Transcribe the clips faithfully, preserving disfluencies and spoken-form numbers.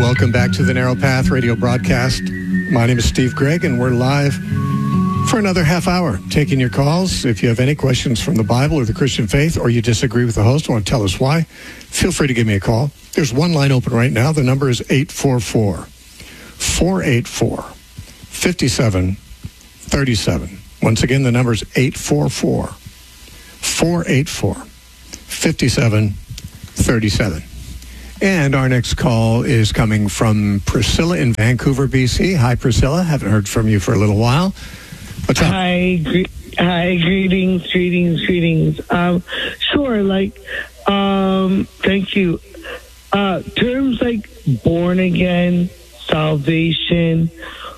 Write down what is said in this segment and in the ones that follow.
Welcome back to the Narrow Path radio broadcast. My name is Steve Gregg, and we're live for another half hour, taking your calls. If you have any questions from the Bible or the Christian faith, or you disagree with the host, want to tell us why, feel free to give me a call. There's one line open right now. The number is eight four four, four eight four, five seven three seven. Once again, the number is eight four four, four eight four, five seven three seven. And our next call is coming from Priscilla in Vancouver, B C. Hi, Priscilla. Haven't heard from you for a little while. What's up? Hi, gre- hi, greetings, greetings, greetings. Um, sure, like, um, thank you. Uh, terms like born again, salvation,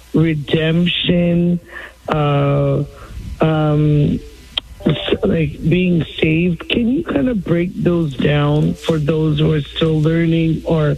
redemption, uh, um, like being saved. Can you kind of break those down for those who are still learning or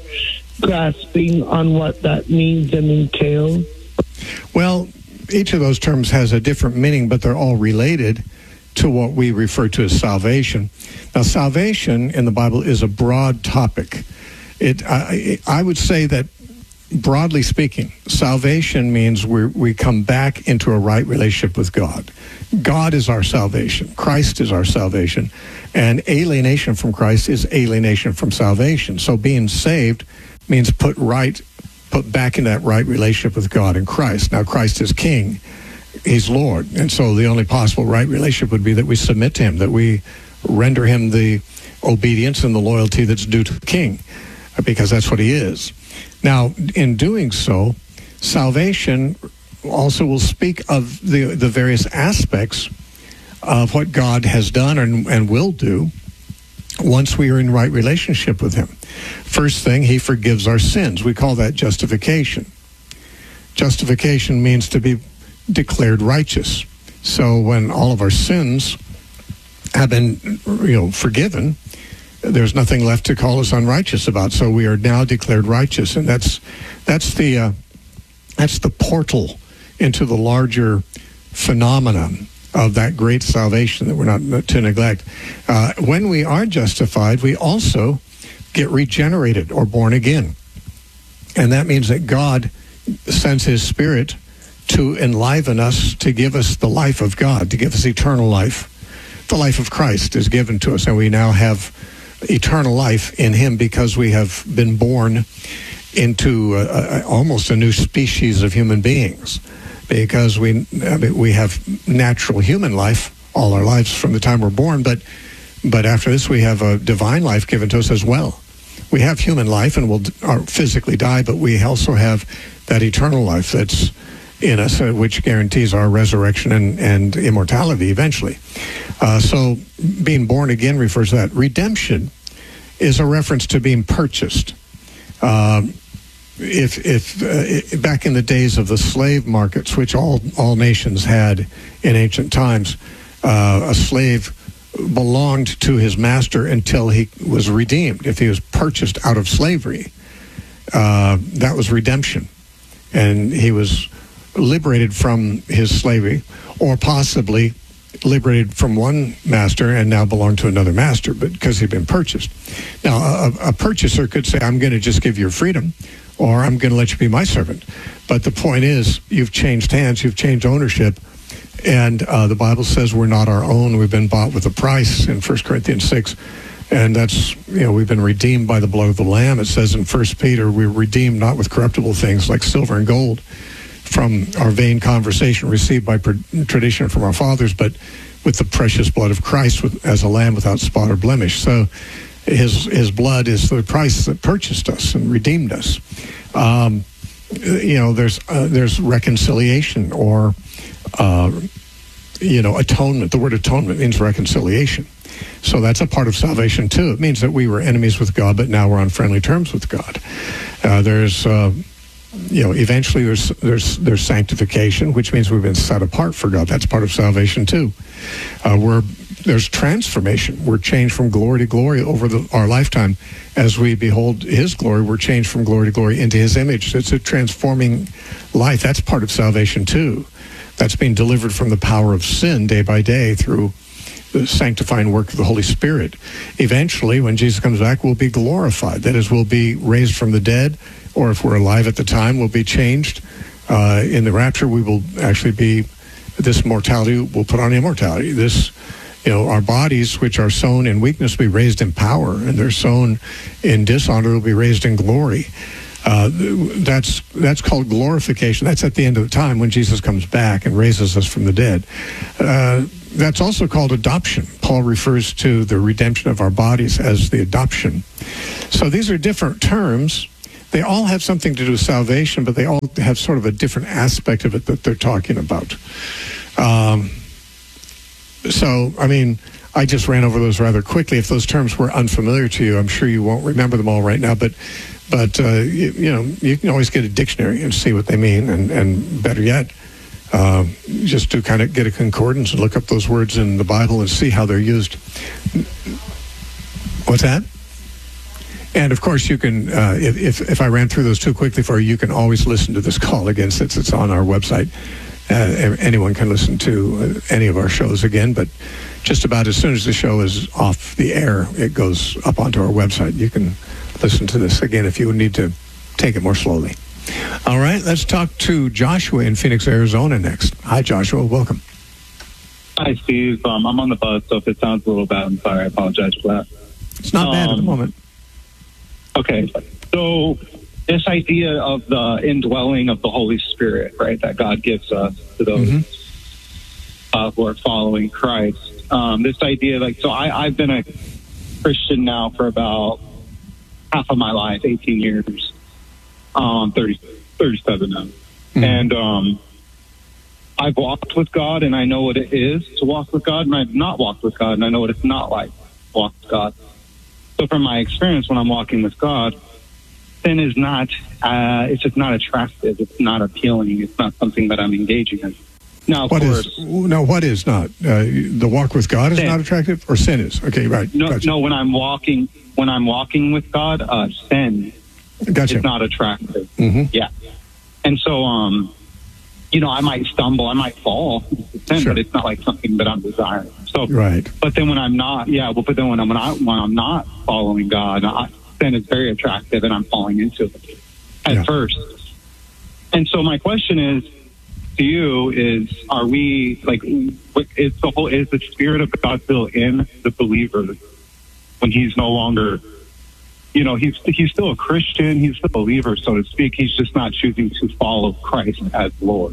grasping on what that means and entails? Well, each of those terms has a different meaning, but they're all related to what we refer to as salvation. Now, salvation in the Bible is a broad topic. It, I, I would say that, broadly speaking, salvation means we we come back into a right relationship with God. God is our salvation. Christ is our salvation. And alienation from Christ is alienation from salvation. So being saved means put right, put back in that right relationship with God and Christ. Now, Christ is King. He's Lord. And so the only possible right relationship would be that we submit to him, that we render him the obedience and the loyalty that's due to the King, because that's what he is. Now, in doing so, salvation also will speak of the, the various aspects of what God has done and, and will do once we are in right relationship with him. First thing, he forgives our sins. We call that justification. Justification means to be declared righteous. So when all of our sins have been, you know, forgiven, there's nothing left to call us unrighteous about. So we are now declared righteous, and that's that's the uh, that's the portal into the larger phenomenon of that great salvation that we're not, not to neglect. Uh, when we are justified, we also get regenerated or born again, and that means that God sends his Spirit to enliven us, to give us the life of God, to give us eternal life. The life of Christ is given to us, and we now have eternal life in him because we have been born into uh, almost a new species of human beings, because we I mean, we have natural human life all our lives from the time we're born, but but after this we have a divine life given to us as well. We have human life and will uh, physically die, but we also have that eternal life that's in us, uh, which guarantees our resurrection and, and immortality eventually. Uh, so being born again refers to that. Redemption is a reference to being purchased. Um, if if uh, back in the days of the slave markets, which all, all nations had in ancient times, uh, a slave belonged to his master until he was redeemed. If he was purchased out of slavery, uh, that was redemption. And he was liberated from his slavery, or possibly liberated from one master and now belonged to another master, but because he'd been purchased. Now, a, a purchaser could say, I'm going to just give you your freedom, or I'm going to let you be my servant. But the point is, you've changed hands, you've changed ownership, and uh, the Bible says we're not our own. We've been bought with a price in First Corinthians six, and that's, you know, we've been redeemed by the blood of the Lamb. It says in First Peter, we're redeemed not with corruptible things like silver and gold from our vain conversation received by tradition from our fathers, but with the precious blood of Christ with, as a lamb without spot or blemish. So his his blood is the price that purchased us and redeemed us. Um, you know, there's uh, there's reconciliation, or uh, you know, atonement. The word atonement means reconciliation. So that's a part of salvation too. It means that we were enemies with God, but now we're on friendly terms with God. Uh, there's uh, you know, eventually there's there's there's sanctification, which means we've been set apart for God. That's part of salvation too. Uh, we're there's transformation. We're changed from glory to glory over the, our lifetime. As we behold his glory, we're changed from glory to glory into his image. It's a transforming life. That's part of salvation too. That's being delivered from the power of sin day by day through the sanctifying work of the Holy Spirit. Eventually, when Jesus comes back, we'll be glorified. That is, we'll be raised from the dead, or if we're alive at the time, we'll be changed. Uh, in the rapture, we will actually be, this mortality will put on immortality. This, you know, our bodies, which are sown in weakness, will be raised in power, and they're sown in dishonor, will be raised in glory. Uh, that's that's called glorification. That's at the end of the time when Jesus comes back and raises us from the dead. Uh, that's also called adoption. Paul refers to the redemption of our bodies as the adoption. So these are different terms. They all have something to do with salvation, but they all have sort of a different aspect of it that they're talking about. Um, so, I mean, I just ran over those rather quickly. If those terms were unfamiliar to you, I'm sure you won't remember them all right now, but But, uh, you, you know, you can always get a dictionary and see what they mean. And, and better yet, uh, just to kind of get a concordance and look up those words in the Bible and see how they're used. What's that? And, of course, you can, uh, if, if, if I ran through those too quickly for you, you can always listen to this call again since it's on our website. Uh, anyone can listen to uh, any of our shows again, but just about as soon as the show is off the air, it goes up onto our website. You can listen to this again if you need to take it more slowly. All right, let's talk to Joshua in Phoenix, Arizona next. Hi, Joshua. Welcome. Hi, Steve. Um, I'm on the bus, so if it sounds a little bad, I'm sorry. I apologize for that. It's not um, bad at the moment. Okay. So this idea of the indwelling of the Holy Spirit, right, that God gives us to those mm-hmm. uh, who are following Christ. Um, this idea, like, so I, I've been a Christian now for about half of my life, eighteen years, um, thirty, thirty-seven now. Mm-hmm. And um, I've walked with God, and I know what it is to walk with God, and I've not walked with God, and I know what it's not like to walk with God. So from my experience when I'm walking with God, sin is not, uh, it's just not attractive. It's not appealing. It's not something that I'm engaging in. Now, of what course, is, no, what is not? Uh, the walk with God is sin. Not attractive, or sin is? Okay, right. No, gotcha. no. When I'm walking, when I'm walking with God, uh, sin gotcha. is not attractive. Mm-hmm. Yeah, and so, um, you know, I might stumble, I might fall, sin, sure. but it's not like something that I'm desiring. So, right. But then when I'm not, yeah, well, but then when I'm when, I, when I'm not following God, I, sin is very attractive, and I'm falling into it at yeah. first. And so, my question is to you: is are we like is the whole is the Spirit of God still in the believer when he's no longer, you know, he's he's still a Christian, he's still a believer, so to speak. He's just not choosing to follow Christ as Lord.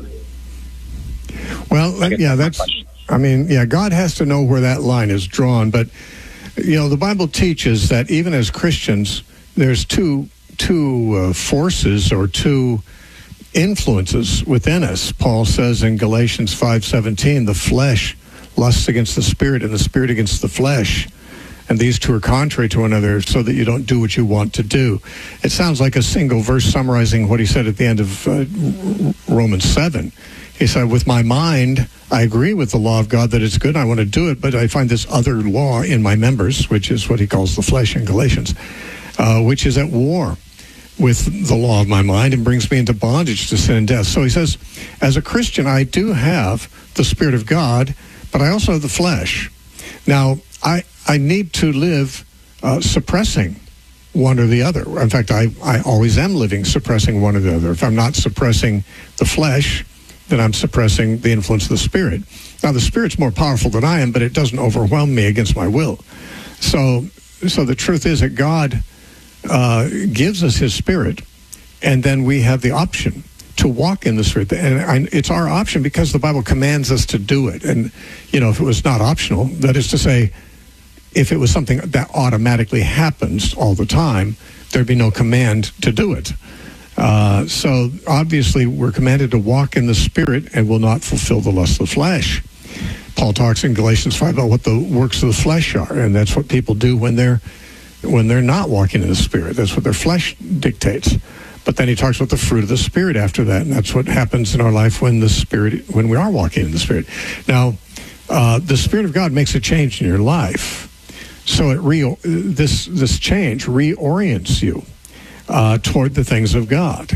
Well, yeah, that's. I mean, yeah, God has to know where that line is drawn, but you know, the Bible teaches that even as Christians, there's two two uh, forces or two influences within us. Paul says in Galatians five seventeen, the flesh lusts against the spirit, and the spirit against the flesh. And these two are contrary to one another, so that you don't do what you want to do. It sounds like a single verse summarizing what he said at the end of uh, Romans seven. He said, with my mind, I agree with the law of God that it's good, I want to do it, but I find this other law in my members, which is what he calls the flesh in Galatians, uh, which is at war with the law of my mind and brings me into bondage to sin and death. So he says, as a Christian, I do have the Spirit of God, but I also have the flesh. Now, I, I need to live uh, suppressing one or the other. In fact, I, I always am living suppressing one or the other. If I'm not suppressing the flesh, then I'm suppressing the influence of the Spirit. Now, the Spirit's more powerful than I am, but it doesn't overwhelm me against my will. So, so the truth is that God uh, gives us His Spirit, and then we have the option to walk in the Spirit. And I, it's our option because the Bible commands us to do it. And, you know, if it was not optional, that is to say, if it was something that automatically happens all the time, there'd be no command to do it. Uh, so obviously we're commanded to walk in the Spirit and will not fulfill the lust of the flesh. Paul talks in Galatians five about what the works of the flesh are, and that's what people do when they're when they're not walking in the Spirit. That's what their flesh dictates. But then he talks about the fruit of the Spirit after that, and that's what happens in our life when the Spirit when we are walking in the Spirit. Now, uh, the Spirit of God makes a change in your life, so it re- this this change reorients you Uh, toward the things of God.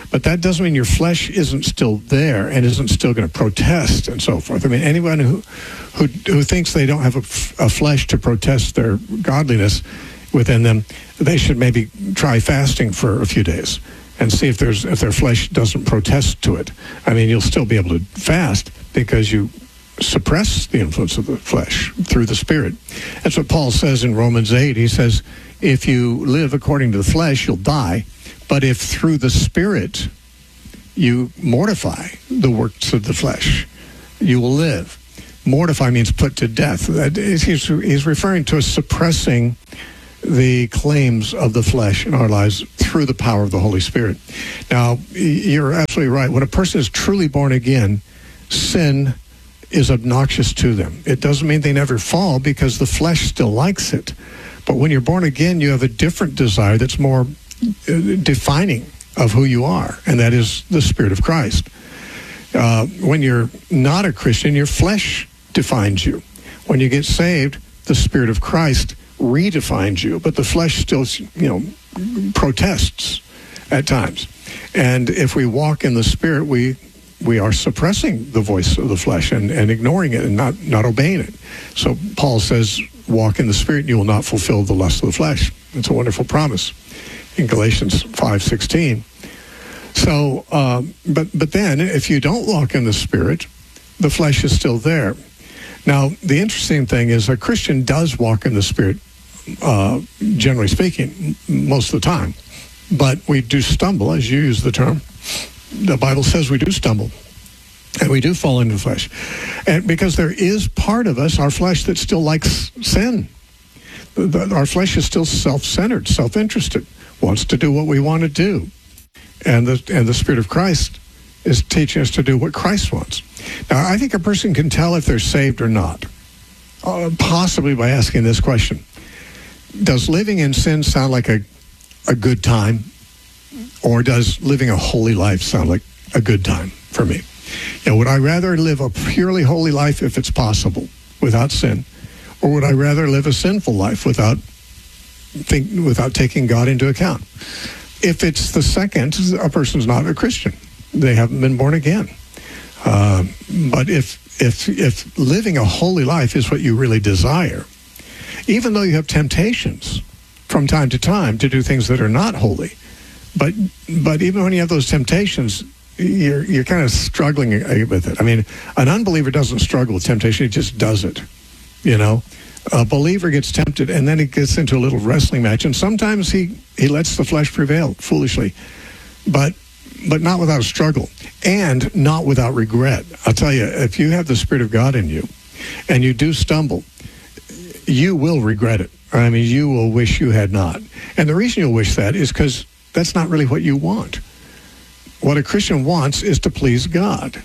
But that doesn't mean your flesh isn't still there and isn't still going to protest and so forth. I mean, anyone who who, who thinks they don't have a, a flesh to protest their godliness within them, they should maybe try fasting for a few days and see if there's if their flesh doesn't protest to it. I mean, you'll still be able to fast because you suppress the influence of the flesh through the Spirit. That's what Paul says in Romans eight. He says, if you live according to the flesh, you'll die. But if through the Spirit you mortify the works of the flesh, you will live. Mortify means put to death. That is, he's, he's referring to us suppressing the claims of the flesh in our lives through the power of the Holy Spirit. Now, you're absolutely right. When a person is truly born again, sin is obnoxious to them. It doesn't mean they never fall because the flesh still likes it. But when you're born again, you have a different desire that's more defining of who you are, and that is the Spirit of Christ. Uh, when you're not a Christian, your flesh defines you. When you get saved, the Spirit of Christ redefines you, but the flesh still, you know, protests at times. And if we walk in the Spirit, we we are suppressing the voice of the flesh and, and ignoring it and not, not obeying it. So Paul says, walk in the Spirit and you will not fulfill the lust of the flesh. It's a wonderful promise in Galatians five sixteen. So, um, but but then if you don't walk in the Spirit, the flesh is still there. Now, the interesting thing is a Christian does walk in the Spirit, uh, generally speaking, most of the time. But we do stumble, as you use the term. The Bible says we do stumble. And we do fall into the flesh. And because there is part of us, our flesh, that still likes sin. The, our flesh is still self-centered, self-interested, wants to do what we want to do. And the and the Spirit of Christ is teaching us to do what Christ wants. Now, I think a person can tell if they're saved or not, uh, possibly by asking this question. Does living in sin sound like a, a good time? Or does living a holy life sound like a good time for me? You know, would I rather live a purely holy life if it's possible, without sin? Or would I rather live a sinful life without think, without taking God into account? If it's the second, a person's not a Christian. They haven't been born again. Uh, but if if if living a holy life is what you really desire, even though you have temptations from time to time to do things that are not holy, but but even when you have those temptations, you're you're kind of struggling with it. I mean, an unbeliever doesn't struggle with temptation; he just does it. You know, a believer gets tempted, and then he gets into a little wrestling match, and sometimes he he lets the flesh prevail foolishly, but. But not without a struggle, and not without regret. I'll tell you, if you have the Spirit of God in you, and you do stumble, you will regret it. I mean, you will wish you had not. And the reason you'll wish that is because that's not really what you want. What a Christian wants is to please God.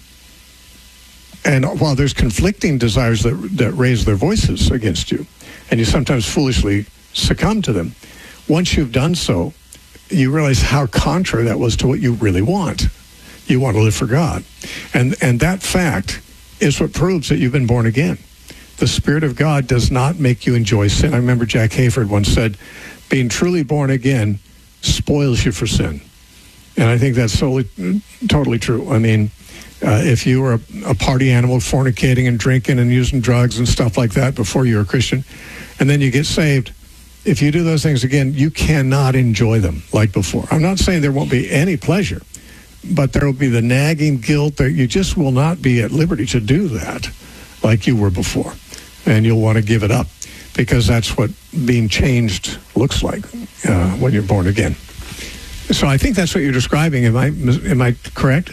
And while there's conflicting desires that, that raise their voices against you, and you sometimes foolishly succumb to them, once you've done so, you realize how contrary that was to what you really want. You want to live for God. And and that fact is what proves that you've been born again. The Spirit of God does not make you enjoy sin. I remember Jack Hayford once said, being truly born again spoils you for sin. And I think that's totally, totally true. I mean, uh, if you were a, a party animal, fornicating and drinking and using drugs and stuff like that before you were a Christian, and then you get saved, if you do those things again, you cannot enjoy them like before. I'm not saying there won't be any pleasure, but there will be the nagging guilt that you just will not be at liberty to do that like you were before. And you'll want to give it up because that's what being changed looks like uh, when you're born again. So I think that's what you're describing. Am I am I correct?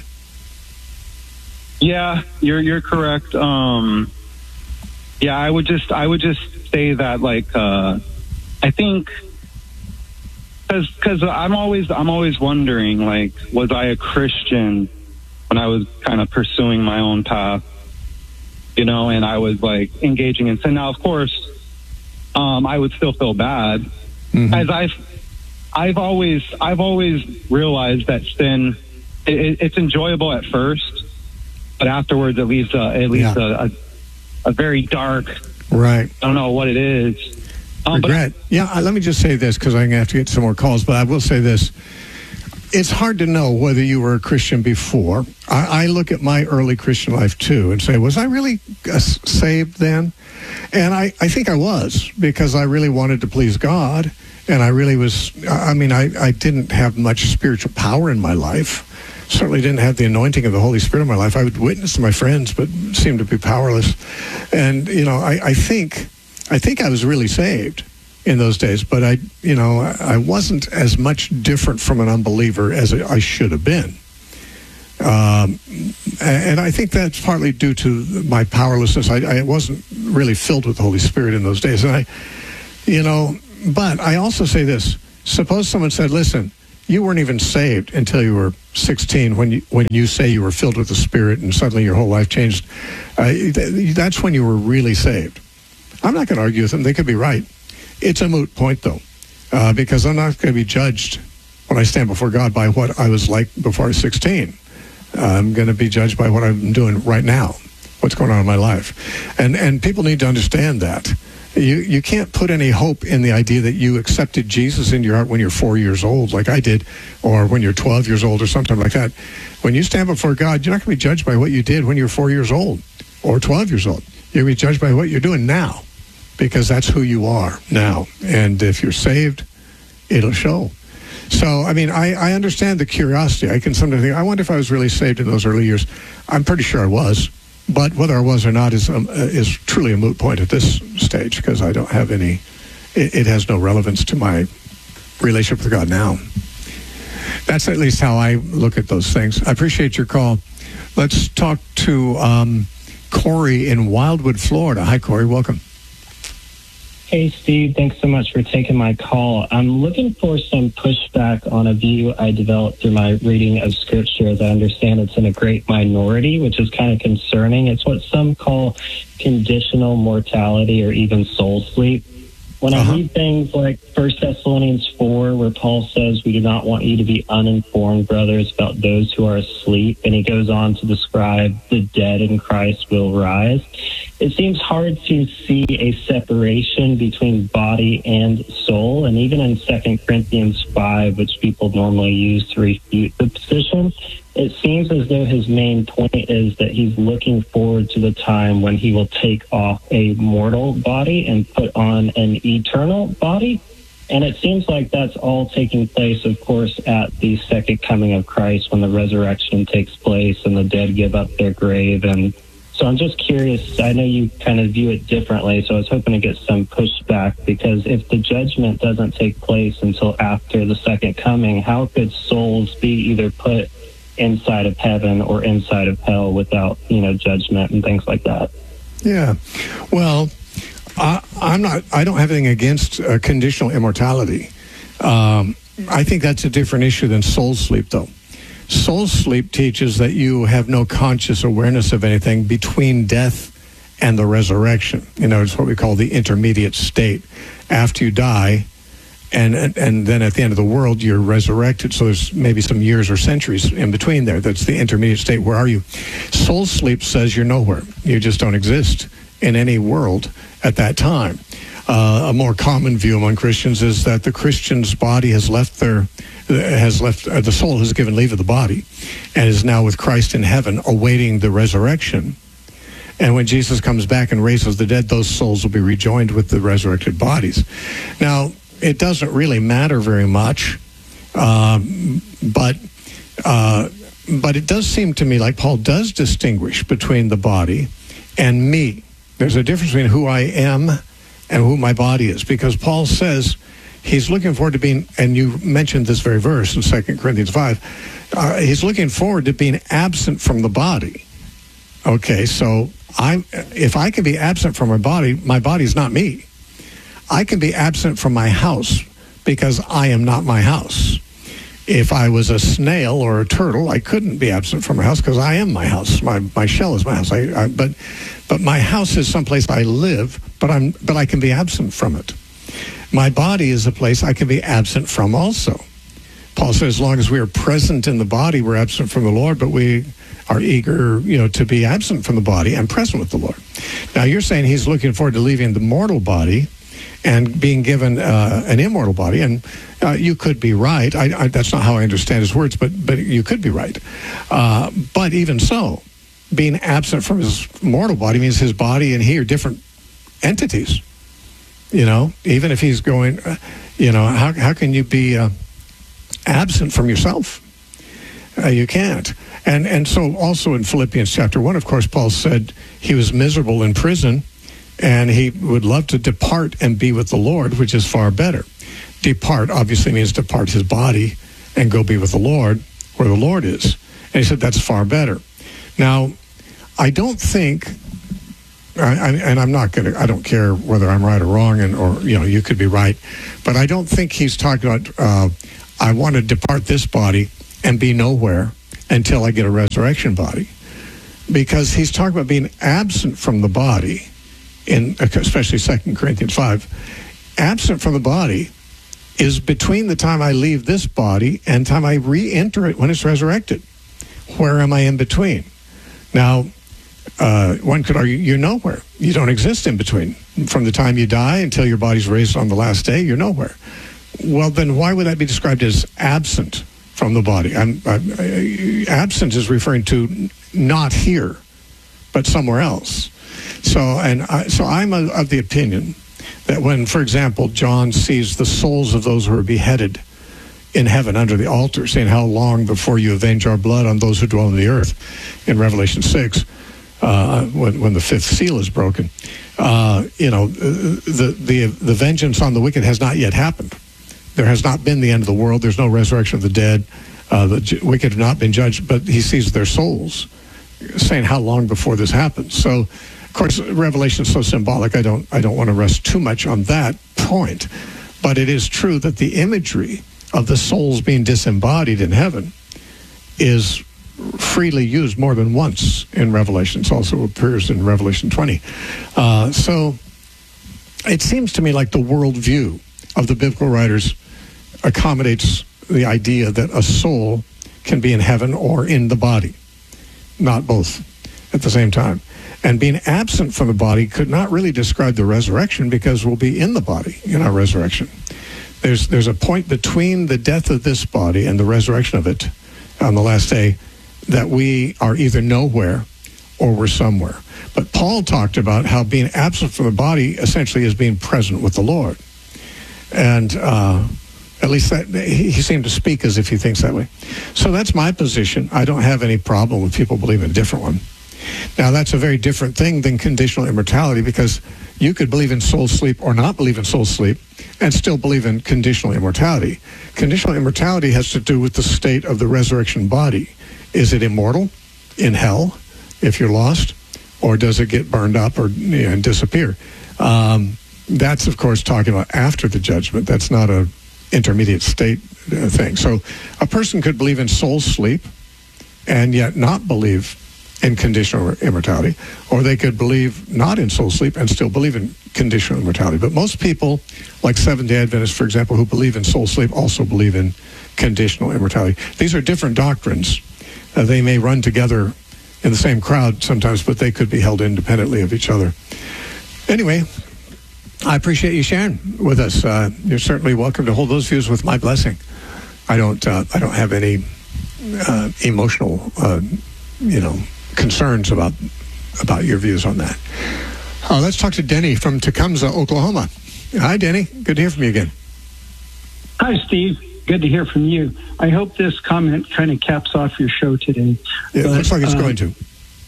Yeah, you're you're correct. Um, yeah, I would just I would just say that like. Uh, I think because because I'm always I'm always wondering, like, was I a Christian when I was kind of pursuing my own path, you know, and I was like engaging in sin. Now, of course, um, I would still feel bad, mm-hmm. as I've I've always I've always realized that sin it, it's enjoyable at first, but afterwards it leaves a, it leaves yeah. a, a a very dark. Right. I don't know what it is. Um, Regret. Yeah, let me just say this because I'm going to have to get some more calls, but I will say this. it's hard to know whether you were a Christian before. I, I look at my early Christian life, too, and say, was I really uh, saved then? And I, I think I was, because I really wanted to please God, and I really was, I mean, I, I didn't have much spiritual power in my life. Certainly didn't have the anointing of the Holy Spirit in my life. I would witness to my friends, but seemed to be powerless. And, you know, I, I think I think I was really saved in those days, but I, you know, I wasn't as much different from an unbeliever as I should have been. Um, and I think that's partly due to my powerlessness. I, I wasn't really filled with the Holy Spirit in those days. And I, you know, but I also say this. Suppose someone said, listen, you weren't even saved until you were sixteen when you, when you say you were filled with the Spirit and suddenly your whole life changed. Uh, that's when you were really saved. I'm not going to argue with them. They could be right. It's a moot point, though, uh, because I'm not going to be judged when I stand before God by what I was like before I was sixteen. Uh, I'm going to be judged by what I'm doing right now, what's going on in my life. And and people need to understand that. You you can't put any hope in the idea that you accepted Jesus into your heart when you're four years old, like I did, or when you're twelve years old or something like that. When you stand before God, you're not going to be judged by what you did when you're four years old or twelve years old. You're going to be judged by what you're doing now, because that's who you are now. And if you're saved, it'll show. So, I mean, I, I understand the curiosity. I can sometimes think, I wonder if I was really saved in those early years. I'm pretty sure I was. But whether I was or not is um, is truly a moot point at this stage, because I don't have any, it, it has no relevance to my relationship with God now. That's at least how I look at those things. I appreciate your call. Let's talk to um, Corey in Wildwood, Florida. Hi, Corey. Welcome. Hey, Steve. Thanks so much for taking my call. I'm looking for some pushback on a view I developed through my reading of Scripture. As I understand, it's in a great minority, which is kind of concerning. It's what some call conditional mortality or even soul sleep. When uh-huh. I read things like First Thessalonians four, where Paul says, we do not want you to be uninformed, brothers, about those who are asleep, and he goes on to describe the dead in Christ will rise, it seems hard to see a separation between body and soul. And even in Second Corinthians five, which people normally use to refute the position, it seems as though his main point is that he's looking forward to the time when he will take off a mortal body and put on an eternal body. And it seems like that's all taking place, of course, at the second coming of Christ, when the resurrection takes place and the dead give up their grave. And so I'm just curious, I know you kind of view it differently, so I was hoping to get some pushback, because if the judgment doesn't take place until after the second coming, how could souls be either put inside of heaven or inside of hell without, you know, judgment and things like that? Yeah. Well, I, I'm not, I don't have anything against uh, conditional immortality. Um, I think that's a different issue than soul sleep, though. Soul sleep teaches that you have no conscious awareness of anything between death and the resurrection. You know, it's what we call the intermediate state. After you die, and, and and then at the end of the world, you're resurrected. So there's maybe some years or centuries in between there. That's the intermediate state. Where are you? Soul sleep says you're nowhere. You just don't exist in any world at that time. Uh, a more common view among Christians is that the Christian's body has left their, has left, uh, the soul has given leave of the body and is now with Christ in heaven awaiting the resurrection. And when Jesus comes back and raises the dead, those souls will be rejoined with the resurrected bodies. Now, it doesn't really matter very much, um, but uh, but it does seem to me like Paul does distinguish between the body and me. There's a difference between who I am and who my body is, because Paul says he's looking forward to being, and you mentioned this very verse in Second Corinthians five, uh, he's looking forward to being absent from the body. Okay, so I'm, if I can be absent from my body, my body's not me. I can be absent from my house because I am not my house. If I was a snail or a turtle, I couldn't be absent from my house because I am my house. My my shell is my house. I, I, but but my house is someplace I live, but I'm but I can be absent from it. My body is a place I can be absent from also. Paul says, as long as we are present in the body, we're absent from the Lord, but we are eager, you know, to be absent from the body and present with the Lord. Now, you're saying he's looking forward to leaving the mortal body and being given uh, an immortal body. And uh, you could be right. I, I, that's not how I understand his words, but but you could be right. Uh, but even so, being absent from his mortal body means his body and he are different entities. You know, even if he's going, uh, you know, how how can you be uh, absent from yourself? Uh, you can't. And and so also in Philippians chapter one, of course, Paul said he was miserable in prison and he would love to depart and be with the Lord, which is far better. Depart obviously means depart his body and go be with the Lord where the Lord is. And he said that's far better. Now, I don't think, I, I, and I'm not going to, I don't care whether I'm right or wrong, and or, you know, you could be right, but I don't think he's talking about, uh, I want to depart this body and be nowhere until I get a resurrection body. Because he's talking about being absent from the body, in especially Second Corinthians five. Absent from the body is between the time I leave this body and time I re-enter it when it's resurrected. Where am I in between? Now, uh, one could argue you're nowhere. You don't exist in between. From the time you die until your body's raised on the last day, you're nowhere. Well, then why would that be described as absent from the body? I'm, I'm, I, absent is referring to not here, but somewhere else. So, and I, so I'm a, of the opinion that when, for example, John sees the souls of those who are beheaded in heaven under the altar, saying, how long before you avenge our blood on those who dwell on the earth, in Revelation six, uh, when, when the fifth seal is broken, uh, you know, the, the, the vengeance on the wicked has not yet happened. There has not been the end of the world. There's no resurrection of the dead. Uh, the j- wicked have not been judged, but he sees their souls, saying how long before this happens. So, of course, Revelation is so symbolic, I don't, I don't want to rest too much on that point. But it is true that the imagery of the souls being disembodied in heaven is freely used more than once in Revelation. It also appears in Revelation twenty. Uh, so it seems to me like the worldview of the biblical writers accommodates the idea that a soul can be in heaven or in the body, not both at the same time. And being absent from the body could not really describe the resurrection, because we'll be in the body in our resurrection. There's there's a point between the death of this body and the resurrection of it on the last day that we are either nowhere or we're somewhere. But Paul talked about how being absent from the body essentially is being present with the Lord. And uh, at least that, he, he seemed to speak as if he thinks that way. So that's my position. I don't have any problem with people believing a different one. Now, that's a very different thing than conditional immortality, because you could believe in soul sleep or not believe in soul sleep and still believe in conditional immortality. Conditional immortality has to do with the state of the resurrection body. Is it immortal in hell if you're lost, or does it get burned up or you know, and disappear? Um, that's, of course, talking about after the judgment. That's not a intermediate state uh, thing. So a person could believe in soul sleep and yet not believe in conditional immortality, or they could believe not in soul sleep and still believe in conditional immortality. But most people, like Seventh-day Adventists, for example, who believe in soul sleep, also believe in conditional immortality. These are different doctrines. Uh, they may run together in the same crowd sometimes, but they could be held independently of each other. Anyway, I appreciate you sharing with us. Uh, you're certainly welcome to hold those views with my blessing. I don't. Uh, I don't have any uh, emotional, uh, you know, concerns about about your views on that. Uh, let's talk to Denny from Tecumseh, Oklahoma. Hi, Denny. Good to hear from you again. Hi, Steve. Good to hear from you. I hope this comment kind of caps off your show today. It but, looks like it's uh, going to.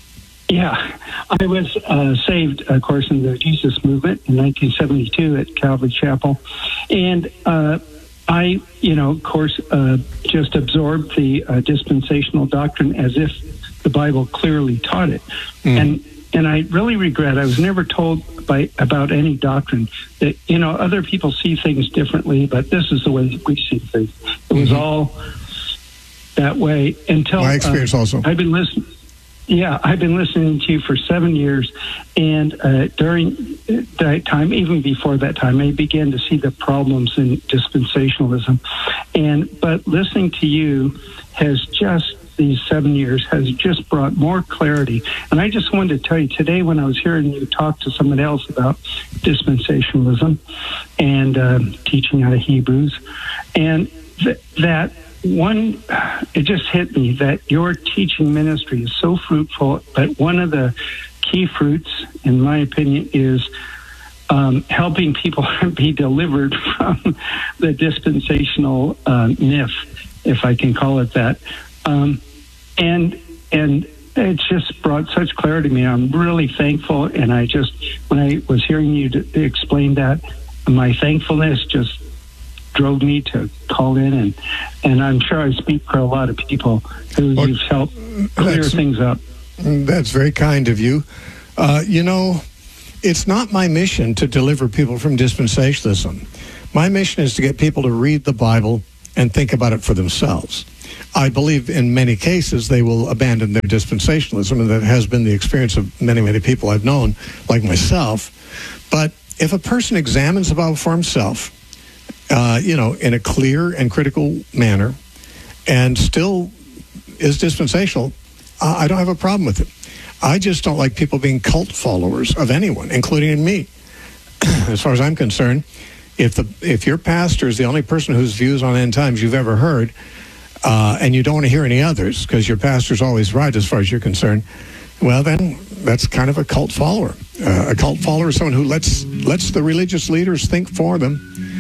Yeah. I was uh, saved, of course, in the Jesus movement in nineteen seventy-two at Calvary Chapel. And uh, I, you know, of course, uh, just absorbed the uh, dispensational doctrine as if the Bible clearly taught it. Mm. And and I really regret I was never told by about any doctrine that, you know, other people see things differently, but this is the way we see things. It was mm-hmm. all that way until my experience uh, also. I've been listening. Yeah, I've been listening to you for seven years, and uh, during that time, even before that time, I began to see the problems in dispensationalism. And but listening to you has just, these seven years, has just brought more clarity. And I just wanted to tell you today, when I was hearing you talk to someone else about dispensationalism and uh, teaching out of Hebrews, and th- that one, it just hit me that your teaching ministry is so fruitful, but one of the key fruits, in my opinion, is um, helping people be delivered from the dispensational uh, myth, if I can call it that. Um, and and it's just brought such clarity to me. I'm really thankful, and I just, when I was hearing you to explain that, my thankfulness just drove me to call in, and and I'm sure I speak for a lot of people who well, you've helped clear things up. That's very kind of you. Uh, you know, it's not my mission to deliver people from dispensationalism. My mission is to get people to read the Bible and think about it for themselves. I believe in many cases they will abandon their dispensationalism, and that has been the experience of many, many people I've known, like myself. But if a person examines the Bible for himself, uh, you know, in a clear and critical manner, and still is dispensational, uh, I don't have a problem with it. I just don't like people being cult followers of anyone, including me. As far as I'm concerned, if the if your pastor is the only person whose views on end times you've ever heard, uh, and you don't want to hear any others because your pastor's always right as far as you're concerned, well, then that's kind of a cult follower. Uh, a cult follower is someone who lets lets the religious leaders think for them,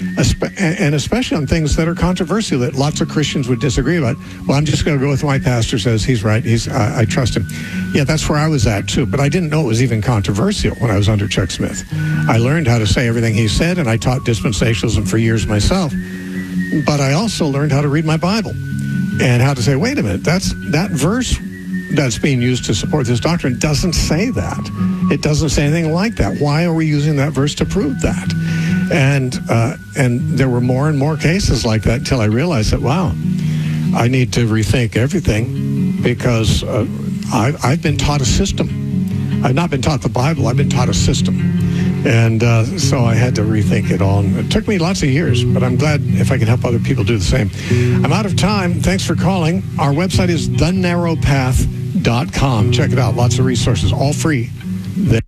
and especially on things that are controversial that lots of Christians would disagree about. Well, I'm just going to go with what my pastor says. He's right. He's I, I trust him. Yeah, that's where I was at, too. But I didn't know it was even controversial when I was under Chuck Smith. I learned how to say everything he said, and I taught dispensationalism for years myself. But I also learned how to read my Bible and how to say, wait a minute, that's that verse that's being used to support this doctrine doesn't say that. It doesn't say anything like that. Why are we using that verse to prove that? And uh, and there were more and more cases like that until I realized that, wow, I need to rethink everything because uh, I, I've been taught a system. I've not been taught the Bible. I've been taught a system. And uh, so I had to rethink it all. And it took me lots of years, but I'm glad if I can help other people do the same. I'm out of time. Thanks for calling. Our website is the narrow path dot com. Check it out. Lots of resources, all free. There.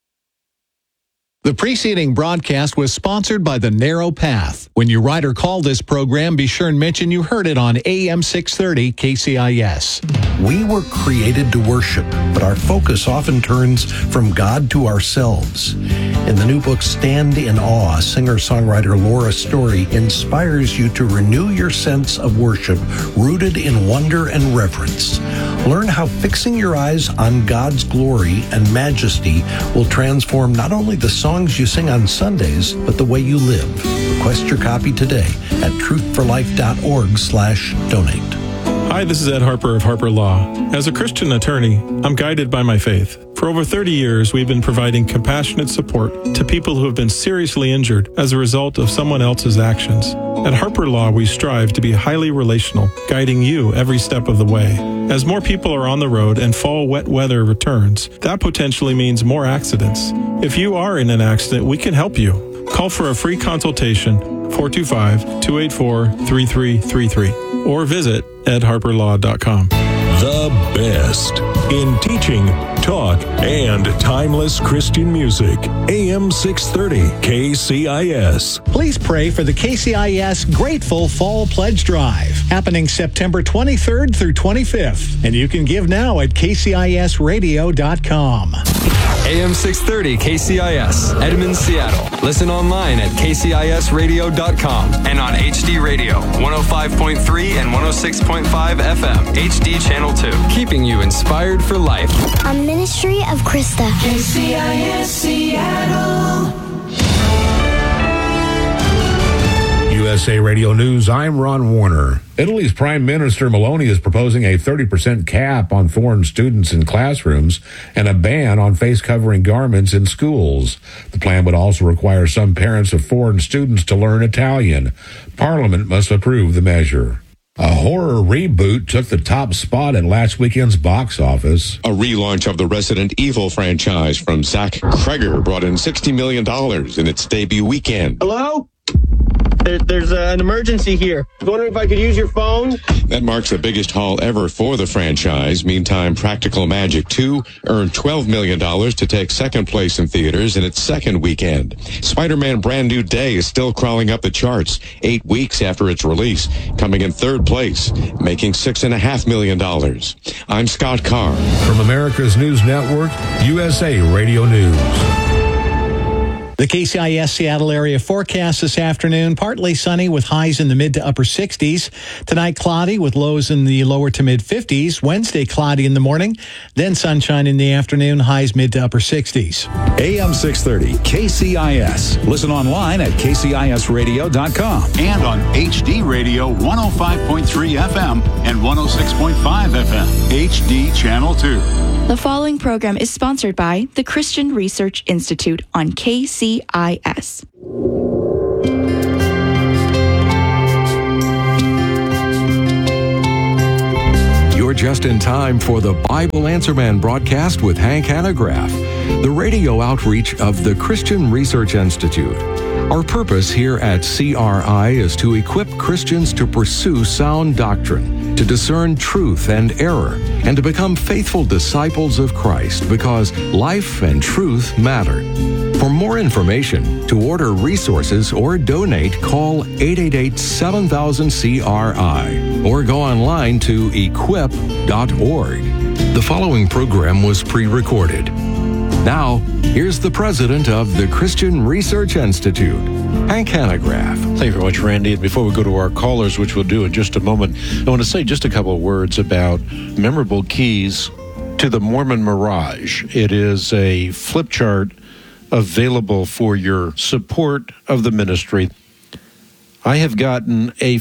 The preceding broadcast was sponsored by The Narrow Path. When you write or call this program, be sure and mention you heard it on A M six thirty K C I S. We were created to worship, but our focus often turns from God to ourselves. In the new book, Stand in Awe, singer-songwriter Laura Story inspires you to renew your sense of worship rooted in wonder and reverence. Learn how fixing your eyes on God's glory and majesty will transform not only the songs you sing on Sundays, but the way you live. Request your copy today at truthforlife.org slash donate. Hi, this is Ed Harper of Harper Law. As a Christian attorney, I'm guided by my faith. For over thirty years, we've been providing compassionate support to people who have been seriously injured as a result of someone else's actions. At Harper Law, we strive to be highly relational, guiding you every step of the way. As more people are on the road and fall wet weather returns, that potentially means more accidents. If you are in an accident, we can help you. Call for a free consultation, four two five, two eight four, three three three three, or visit ed harper law dot com. The best in teaching, talk, and timeless Christian music. A M six thirty K C I S. Please pray for the K C I S Grateful Fall Pledge Drive, happening September twenty-third through twenty-fifth. And you can give now at k c i s radio dot com. A M six thirty K C I S, Edmond, Seattle. Listen online at k c i s radio dot com and on H D Radio, one oh five point three and one oh six point five F M, H D Channel two. Keeping you inspired for life. A ministry of Krista. K C I S Seattle. U S A Radio News, I'm Ron Warner. Italy's Prime Minister Meloni is proposing a thirty percent cap on foreign students in classrooms and a ban on face-covering garments in schools. The plan would also require some parents of foreign students to learn Italian. Parliament must approve the measure. A horror reboot took the top spot at last weekend's box office. A relaunch of the Resident Evil franchise from Zach Kreger brought in sixty million dollars in its debut weekend. Hello? There, there's uh, an emergency here. I was wondering if I could use your phone. That marks the biggest haul ever for the franchise. Meantime, Practical Magic two earned twelve million dollars to take second place in theaters in its second weekend. Spider-Man Brand New Day is still crawling up the charts eight weeks after its release, coming in third place, making six point five million dollars. I'm Scott Carr. From America's News Network, U S A Radio News. The K C I S Seattle area forecast this afternoon, partly sunny with highs in the mid to upper sixties. Tonight, cloudy with lows in the lower to mid fifties. Wednesday, cloudy in the morning, then sunshine in the afternoon, highs mid to upper sixties. A M six thirty, K C I S. Listen online at K C I S radio dot com and on H D Radio one oh five point three F M and one oh six point five F M, H D Channel two. The following program is sponsored by the Christian Research Institute on K C I S. You're just in time for the Bible Answer Man broadcast with Hank Hanegraaff, the radio outreach of the Christian Research Institute. Our purpose here at C R I is to equip Christians to pursue sound doctrine, to discern truth and error, and to become faithful disciples of Christ, because life and truth matter. For more information, to order resources or donate, call eight eight eight, seven thousand, C R I or go online to equip dot org. The following program was pre-recorded. Now, here's the president of the Christian Research Institute, Hank Hanegraaff. Thank you very much, Randy. And before we go to our callers, which we'll do in just a moment, I want to say just a couple of words about memorable keys to the Mormon Mirage. It is a flip chart available for your support of the ministry. I have gotten a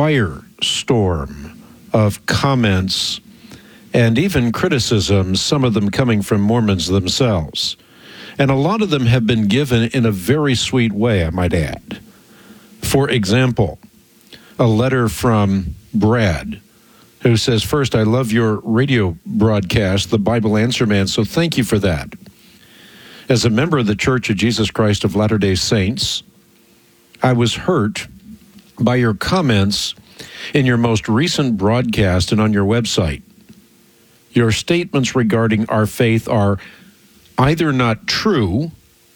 firestorm of comments and even criticisms, some of them coming from Mormons themselves. And a lot of them have been given in a very sweet way, I might add. For example, a letter from Brad, who says, first, I love your radio broadcast, the Bible Answer Man, so thank you for that. As a member of the Church of Jesus Christ of Latter-day Saints, I was hurt by your comments in your most recent broadcast and on your website. Your statements regarding our faith are either not true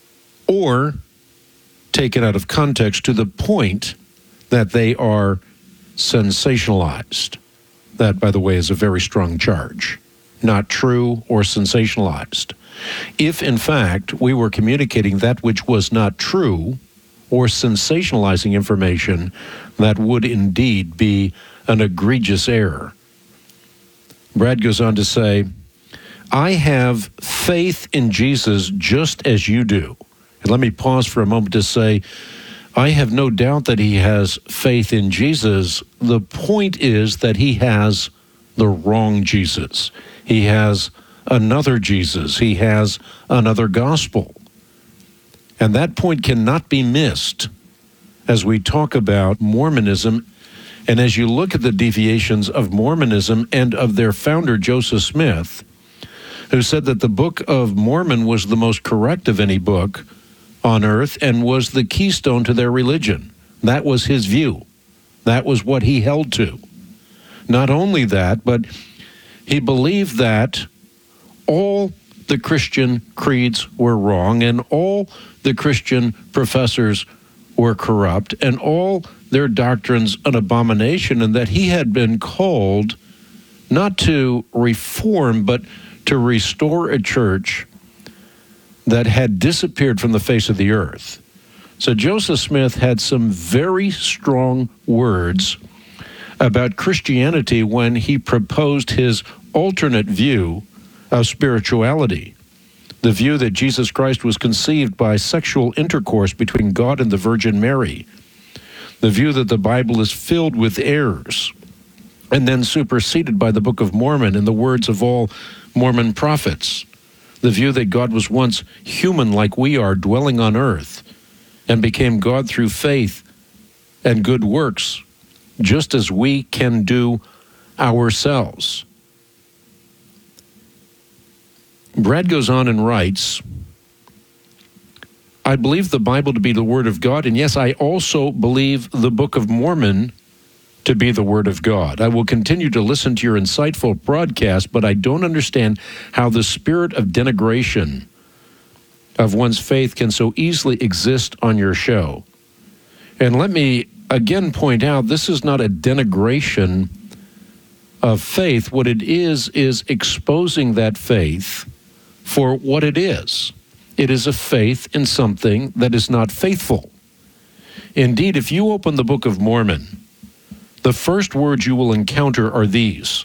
or taken out of context to the point that they are sensationalized. That, by the way, is a very strong charge. Not true or sensationalized. If, in fact, we were communicating that which was not true or sensationalizing information, that would indeed be an egregious error. Brad goes on to say, I have faith in Jesus just as you do. And let me pause for a moment to say, I have no doubt that he has faith in Jesus. The point is that he has the wrong Jesus. He has another Jesus. He has another gospel. And that point cannot be missed as we talk about Mormonism. And as you look at the deviations of Mormonism and of their founder, Joseph Smith, who said that the Book of Mormon was the most correct of any book on earth and was the keystone to their religion. That was his view. That was what he held to. Not only that, but he believed that all the Christian creeds were wrong and all the Christian professors were corrupt and all their doctrines an abomination, and that he had been called not to reform, but to restore a church that had disappeared from the face of the earth. So Joseph Smith had some very strong words about Christianity when he proposed his alternate view of spirituality, the view that Jesus Christ was conceived by sexual intercourse between God and the Virgin Mary, the view that the Bible is filled with errors and then superseded by the Book of Mormon and the words of all Mormon prophets, the view that God was once human like we are, dwelling on earth, and became God through faith and good works, just as we can do ourselves. Brad goes on and writes, I believe the Bible to be the Word of God, and yes, I also believe the Book of Mormon to be the Word of God. I will continue to listen to your insightful broadcast, but I don't understand how the spirit of denigration of one's faith can so easily exist on your show. And let me again point out, this is not a denigration of faith. What it is, is exposing that faith for what it is. It is a faith in something that is not faithful. Indeed, if you open the Book of Mormon, the first words you will encounter are these.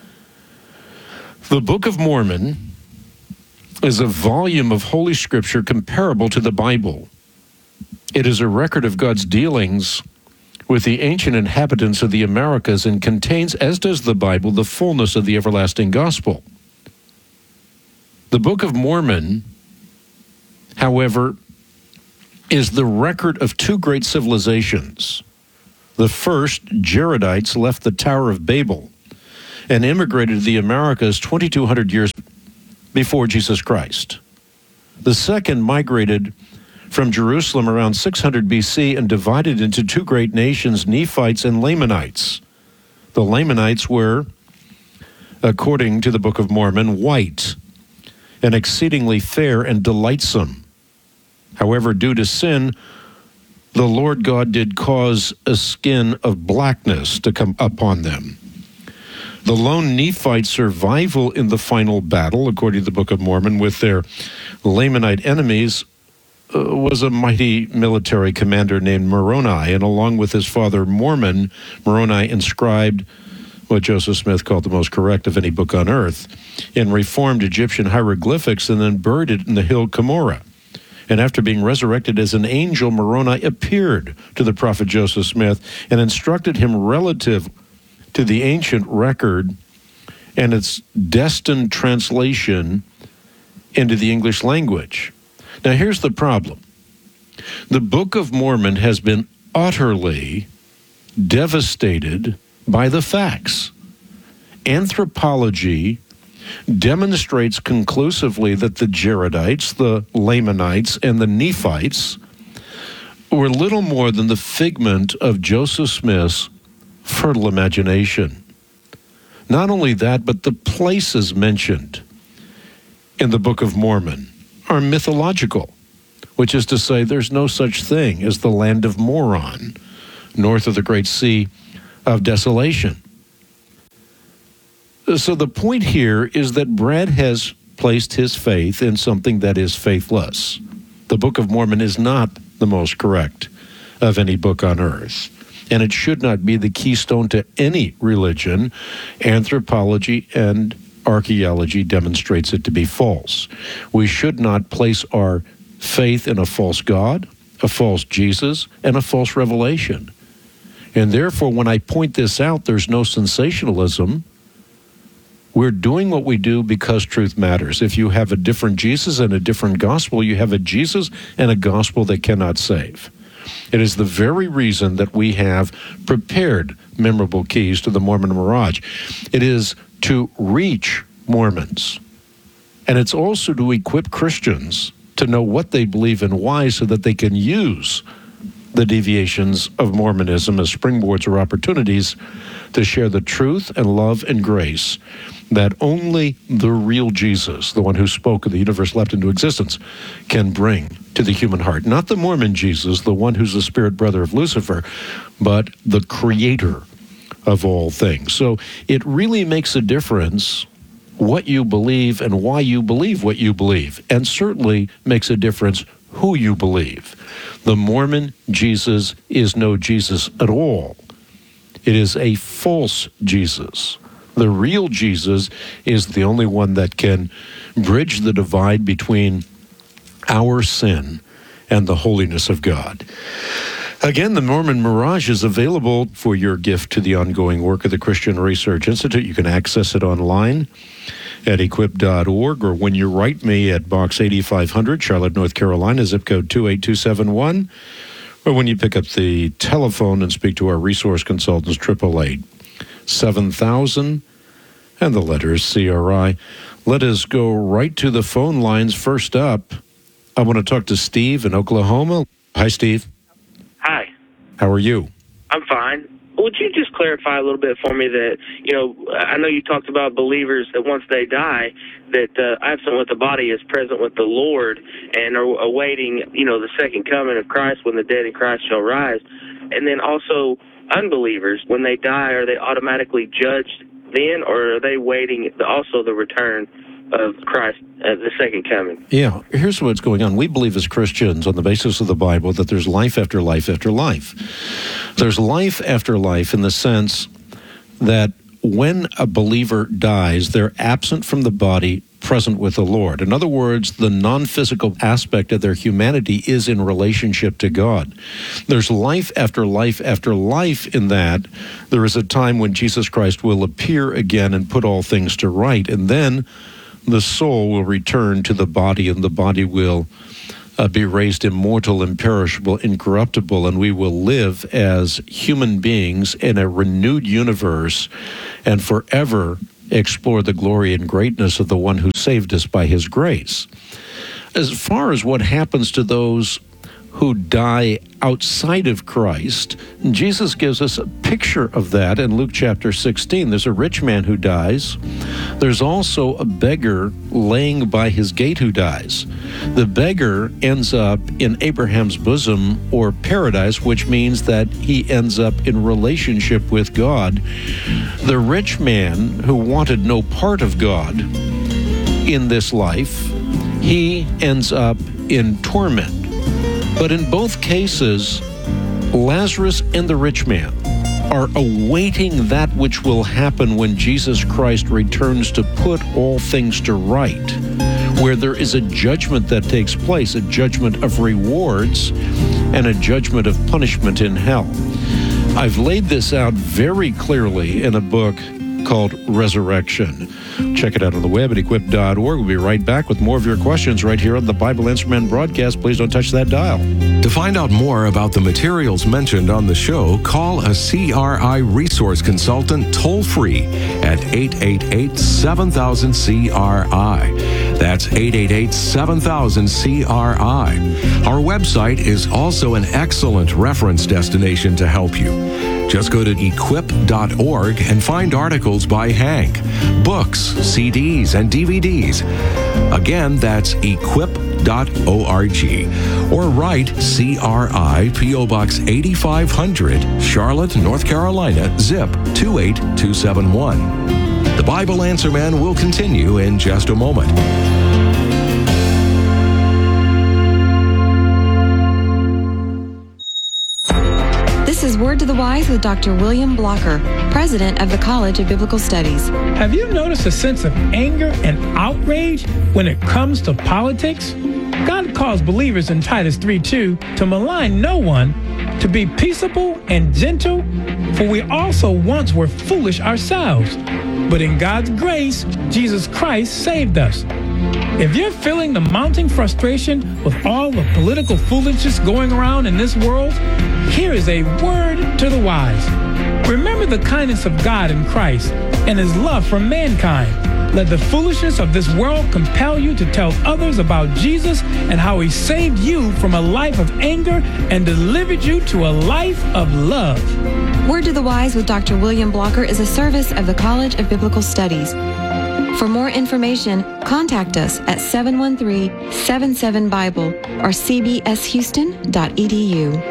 The Book of Mormon is a volume of Holy Scripture comparable to the Bible. It is a record of God's dealings with the ancient inhabitants of the Americas and contains, as does the Bible, the fullness of the everlasting gospel. The Book of Mormon, however, is the record of two great civilizations. The first, Jaredites, left the Tower of Babel and immigrated to the Americas twenty-two hundred years before Jesus Christ. The second migrated from Jerusalem around six hundred B C and divided into two great nations, Nephites and Lamanites. The Lamanites were, according to the Book of Mormon, white and exceedingly fair and delightsome. However, due to sin, the Lord God did cause a skin of blackness to come upon them. The lone Nephite survival in the final battle, according to the Book of Mormon, with their Lamanite enemies, uh, was a mighty military commander named Moroni, and along with his father Mormon, Moroni inscribed what Joseph Smith called the most correct of any book on earth in reformed Egyptian hieroglyphics, and then buried it in the hill Cumorah. And after being resurrected as an angel, Moroni appeared to the prophet Joseph Smith and instructed him relative to the ancient record and its destined translation into the English language. Now, here's the problem. The Book of Mormon has been utterly devastated by the facts. Anthropology demonstrates conclusively that the Jaredites, the Lamanites, and the Nephites were little more than the figment of Joseph Smith's fertile imagination. Not only that, but the places mentioned in the Book of Mormon are mythological, which is to say there's no such thing as the land of Moron, north of the Great Sea of Desolation. So the point here is that Brad has placed his faith in something that is faithless. The Book of Mormon is not the most correct of any book on earth, and it should not be the keystone to any religion. Anthropology and archaeology demonstrates it to be false. We should not place our faith in a false God, a false Jesus, and a false revelation. And therefore, when I point this out, there's no sensationalism. We're doing what we do because truth matters. If you have a different Jesus and a different gospel, you have a Jesus and a gospel that cannot save. It is the very reason that we have prepared Memorable Keys to the Mormon Mirage. It is to reach Mormons, and it's also to equip Christians to know what they believe and why, so that they can use the deviations of Mormonism as springboards or opportunities to share the truth and love and grace that only the real Jesus, the one who spoke and the universe leapt into existence, can bring to the human heart. Not the Mormon Jesus, the one who's the spirit brother of Lucifer, but the creator of all things. So it really makes a difference what you believe and why you believe what you believe, and certainly makes a difference who you believe. The Mormon Jesus is no Jesus at all. It is a false Jesus. The real Jesus is the only one that can bridge the divide between our sin and the holiness of God. Again, the Mormon Mirage is available for your gift to the ongoing work of the Christian Research Institute. You can access it online at equip dot org, or when you write me at Box eighty-five hundred, Charlotte, North Carolina, zip code two eight two seven one, or when you pick up the telephone and speak to our resource consultants, triple eight seven thousand, and the letters C R I. Let us go right to the phone lines. First up I want to talk to Steve in Oklahoma. Hi, Steve. Hi. How are you? I'm fine. Would you just clarify a little bit for me that, you know, I know you talked about believers that once they die, that uh, absent with the body is present with the Lord and are awaiting, you know, the second coming of Christ when the dead in Christ shall rise. And then also unbelievers, when they die, are they automatically judged then, or are they waiting the, also the return of Christ at the second coming? Yeah, here's what's going on. We believe as Christians, on the basis of the Bible, that there's life after life after life. There's life after life in the sense that when a believer dies, they're absent from the body, present with the Lord. In other words, the non-physical aspect of their humanity is in relationship to God. There's life after life after life in that there is a time when Jesus Christ will appear again and put all things to right, and then the soul will return to the body, and the body will uh, be raised immortal, imperishable, incorruptible, and we will live as human beings in a renewed universe and forever explore the glory and greatness of the one who saved us by his grace. As far as what happens to those who die outside of Christ, Jesus gives us a picture of that in Luke chapter sixteen. There's a rich man who dies. There's also a beggar laying by his gate who dies. The beggar ends up in Abraham's bosom or paradise, which means that he ends up in relationship with God. The rich man who wanted no part of God in this life, he ends up in torment. But in both cases, Lazarus and the rich man are awaiting that which will happen when Jesus Christ returns to put all things to right, where there is a judgment that takes place, a judgment of rewards and a judgment of punishment in hell. I've laid this out very clearly in a book called Resurrection. Check it out on the web at equip dot org. We'll be right back with more of your questions right here on the Bible Answer Man broadcast. Please don't touch that dial. To find out more about the materials mentioned on the show, call a C R I resource consultant toll free at eight eight eight, seven thousand, C R I. That's eight eight eight, seven thousand, C R I. Our website is also an excellent reference destination to help you. Just go to equip dot org and find articles by Hank, books, C Ds, and D V Ds. Again, that's equip dot org. Or write C R I, P O Box eighty-five hundred, Charlotte, North Carolina, zip two eight two seven one. The Bible Answer Man will continue in just a moment. This is Word to the Wise with Doctor William Blocker, president of the College of Biblical Studies. Have you noticed a sense of anger and outrage when it comes to politics? God calls believers in Titus three two to malign no one, to be peaceable and gentle, for we also once were foolish ourselves. But in God's grace, Jesus Christ saved us. If you're feeling the mounting frustration with all the political foolishness going around in this world, here is a word to the wise. Remember the kindness of God in Christ and his love for mankind. Let the foolishness of this world compel you to tell others about Jesus and how he saved you from a life of anger and delivered you to a life of love. Word to the Wise with Doctor William Blocker is a service of the College of Biblical Studies. For more information, contact us at seven one three, seven seven, Bible or c b s houston dot e d u.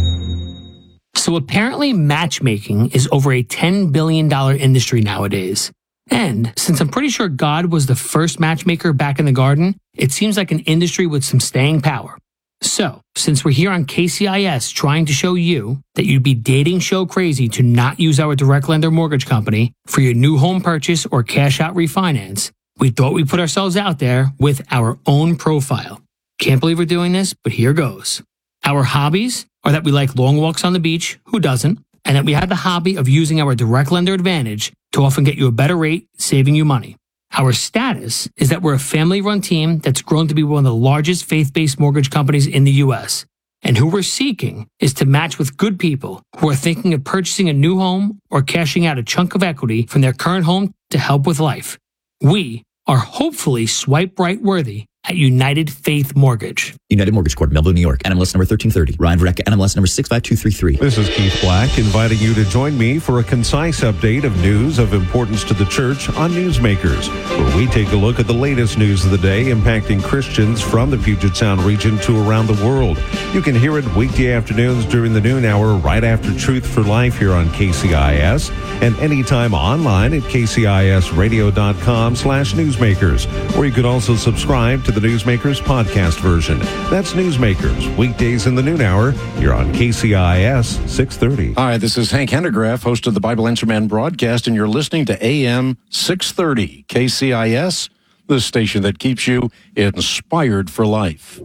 So apparently matchmaking is over a ten billion dollars industry nowadays. And since I'm pretty sure God was the first matchmaker back in the garden, it seems like an industry with some staying power. So, since we're here on K C I S trying to show you that you'd be dating show crazy to not use our direct lender mortgage company for your new home purchase or cash out refinance, we thought we'd put ourselves out there with our own profile. Can't believe we're doing this, but here goes. Our hobbies are that we like long walks on the beach, who doesn't, and that we have the hobby of using our direct lender advantage to often get you a better rate, saving you money. Our status is that we're a family-run team that's grown to be one of the largest faith-based mortgage companies in the U S. And who we're seeking is to match with good people who are thinking of purchasing a new home or cashing out a chunk of equity from their current home to help with life. We are hopefully swipe right worthy at United Faith Mortgage. United Mortgage Corp, Melville, New York. N M L S number thirteen thirty. Ryan Verrecka, N M L S number six five two three three. This is Keith Black inviting you to join me for a concise update of news of importance to the church on Newsmakers, where we take a look at the latest news of the day impacting Christians from the Puget Sound region to around the world. You can hear it weekday afternoons during the noon hour right after Truth for Life here on K C I S, and anytime online at k c i s radio dot com slash newsmakers, where you can also subscribe to the Newsmakers podcast version. That's Newsmakers, weekdays in the noon hour. You're on K C I S six thirty. Hi, this is Hank Hanegraaff, host of the Bible Answer Man broadcast, and you're listening to A M six thirty K C I S, the station that keeps you inspired for life.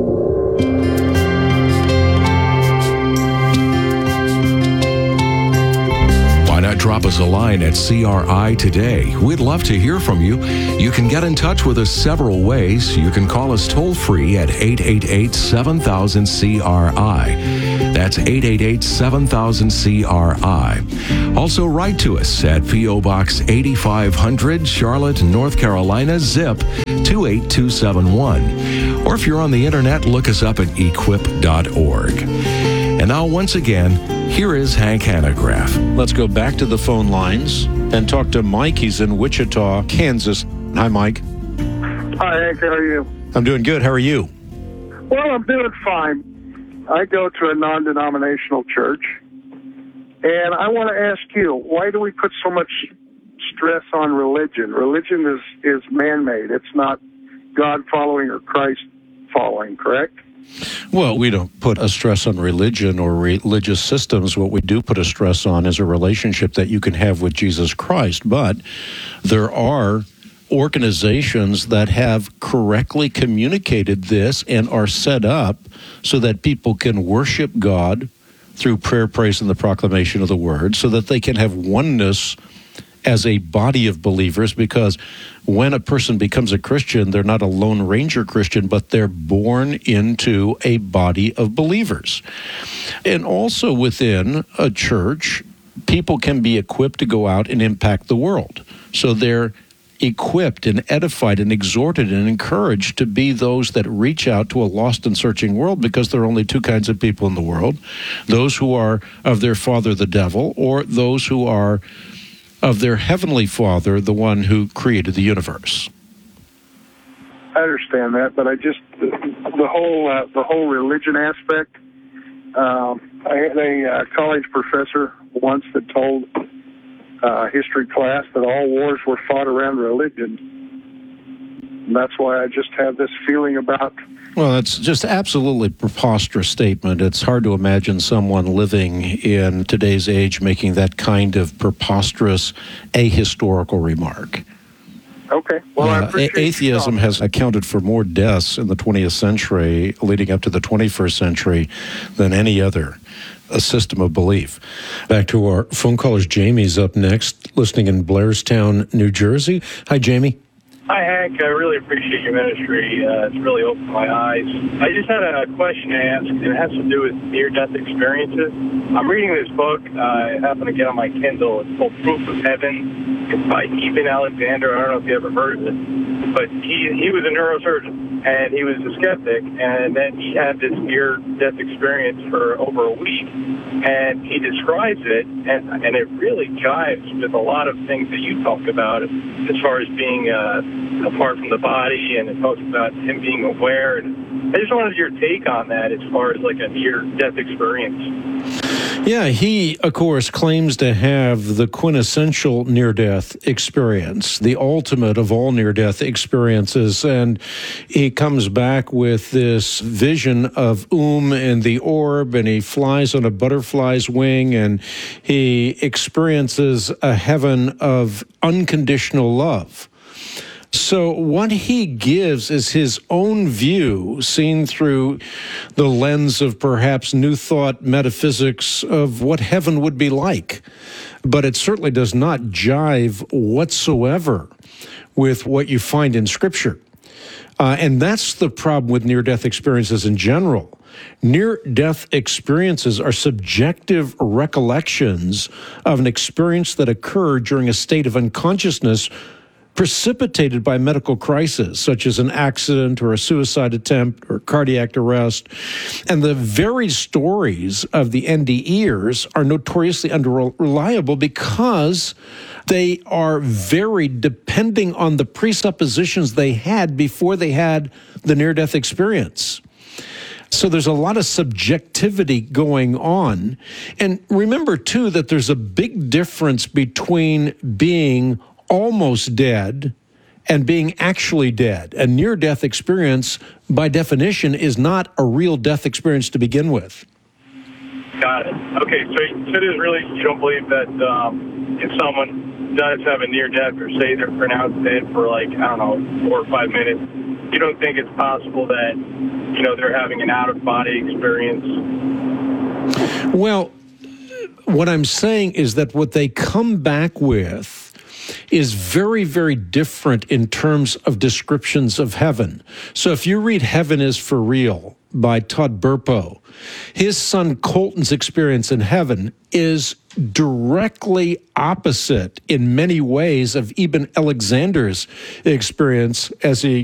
Why not drop us a line at C R I today? We'd love to hear from you. You can get in touch with us several ways. You can call us toll-free at eight eight eight, seven thousand, C R I. That's eight eight eight, seven thousand, C R I. Also, write to us at P O. Box eighty-five hundred, Charlotte, North Carolina, zip two eight two seven one. Or if you're on the internet, look us up at equip dot org. And now, once again, here is Hank Hanegraaff. Let's go back to the phone lines and talk to Mike. He's in Wichita, Kansas. Hi, Mike. Hi, Hank. How are you? I'm doing good. How are you? Well, I'm doing fine. I go to a non-denominational church, and I want to ask you, why do we put so much stress on religion? Religion is, is man-made. It's not God-following or Christ-following, correct? Well, we don't put a stress on religion or religious systems. What we do put a stress on is a relationship that you can have with Jesus Christ. But there are organizations that have correctly communicated this and are set up so that people can worship God through prayer, praise, and the proclamation of the word, so that they can have oneness as a body of believers, because when a person becomes a Christian, they're not a Lone Ranger Christian, but they're born into a body of believers. And also within a church, people can be equipped to go out and impact the world. So they're equipped and edified and exhorted and encouraged to be those that reach out to a lost and searching world, because there are only two kinds of people in the world: those who are of their father, the devil, or those who are of their heavenly Father, the one who created the universe. I understand that, but I just the, the whole uh, the whole religion aspect. Um, I had a uh, college professor once that told uh, history class that all wars were fought around religion. And that's why I just have this feeling about. Well, that's just absolutely preposterous statement. It's hard to imagine someone living in today's age making that kind of preposterous, ahistorical remark. Okay. Well, I Uh, appreciate a- atheism has accounted for more deaths in the twentieth century, leading up to the twenty-first century, than any other a system of belief. Back to our phone callers. Jamie's up next, listening in Blairstown, New Jersey. Hi, Jamie. Hi, Hank. I really appreciate your ministry. Uh, it's really opened my eyes. I just had a question to ask, and it has to do with near-death experiences. I'm reading this book. Uh, I happen to get on my Kindle. It's called Proof of Heaven. It's by Eben Alexander. I don't know if you ever heard of it. But he, he was a neurosurgeon, and he was a skeptic, and then he had this near-death experience for over a week, and he describes it, and, and it really jives with a lot of things that you talked about as far as being uh, apart from the body, and it talks about him being aware. And I just wanted your take on that as far as like a near-death experience. Yeah, he, of course, claims to have the quintessential near-death experience, the ultimate of all near-death experiences, and he comes back with this vision of Um and the orb, and he flies on a butterfly's wing, and he experiences a heaven of unconditional love. So what he gives is his own view, seen through the lens of perhaps New Thought metaphysics of what heaven would be like. But it certainly does not jive whatsoever with what you find in Scripture. Uh, and that's the problem with near-death experiences in general. Near-death experiences are subjective recollections of an experience that occurred during a state of unconsciousness precipitated by medical crisis, such as an accident or a suicide attempt or cardiac arrest. And the very stories of the N D Eers are notoriously unreliable because they are varied depending on the presuppositions they had before they had the near-death experience. So there's a lot of subjectivity going on. And remember, too, that there's a big difference between being almost dead and being actually dead. A near-death experience, by definition, is not a real death experience to begin with. Got it. Okay, so it is really, you don't believe that um, if someone does have a near-death or say they're pronounced dead for like, I don't know, four or five minutes, you don't think it's possible that, you know, they're having an out-of-body experience? Well, what I'm saying is that what they come back with is very, very different in terms of descriptions of heaven. So if you read Heaven is for Real by Todd Burpo, his son Colton's experience in heaven is directly opposite in many ways of Eben Alexander's experience as he